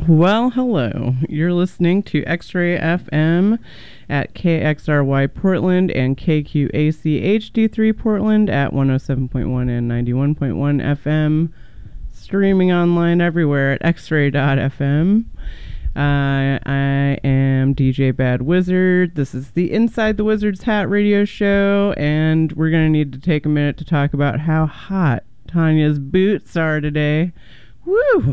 Well, hello. You're listening to X-Ray FM at KXRY Portland and KQAC HD3 Portland at 107.1 and 91.1 FM. Streaming online everywhere at xray.fm. I am DJ Bad Wizard. This is the Inside the Wizard's Hat radio show, and we're going to need to take a minute to talk about how hot Tanya's boots are today. Woo!